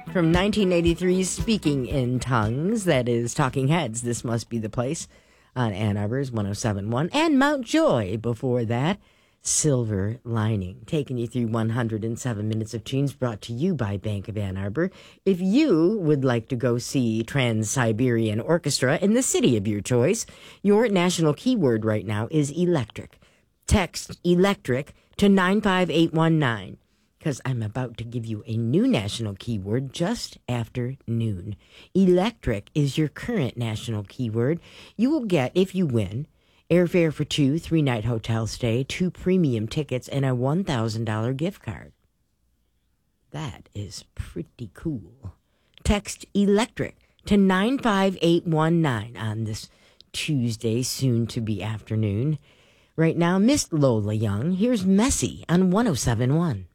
from 1983's Speaking in Tongues. That is Talking Heads, This Must Be the Place on Ann Arbor's 107.1. And Mount Joy before that, Silver Lining. Taking you through 107 minutes of tunes brought to you by Bank of Ann Arbor. If you would like to go see Trans-Siberian Orchestra in the city of your choice, your national keyword right now is electric. Text electric to 95819. Because I'm about to give you a new national keyword just after noon. Electric is your current national keyword. You will get, if you win, airfare for 2, 3-night hotel stay, 2 premium tickets, and a $1,000 gift card. That is pretty cool. Text electric to 95819 on this Tuesday, soon to be afternoon. Right now, Miss Lola Young. Here's Messy on 107.1.